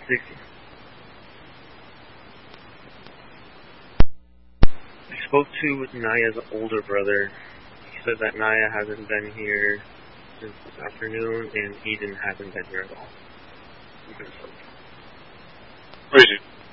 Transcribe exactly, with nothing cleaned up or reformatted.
sixty. I spoke to Naya's older brother. He said that Naya hasn't been here since this afternoon, and Eden hasn't been here at all. Where is he?